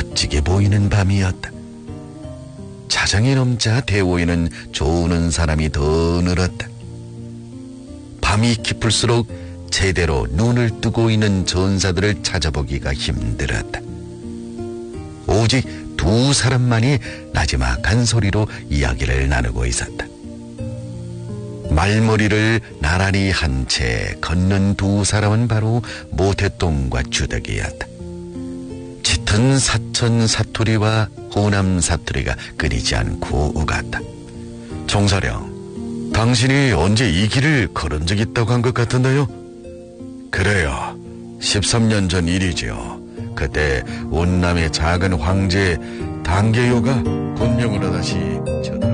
멋지게 보이는 밤이었다. 자정이 넘자 대오에는 조우는 사람이 더 늘었다. 밤이 깊을수록 제대로 눈을 뜨고 있는 전사들을 찾아보기가 힘들었다. 오직 두 사람만이 나지막한 소리로 이야기를 나누고 있었다. 말머리를 나란히 한 채 걷는 두 사람은 바로 모태똥과 주덕이었다. 짙은 사천 사투리와 호남 사투리가 끊이지 않고 오갔다. 종사령, 당신이 언제 이 길을 걸은 적 있다고 한 것 같은데요? 그래요. 13년 전 일이지요. 그때 온남의 작은 황제 단계요가 본명으로 다시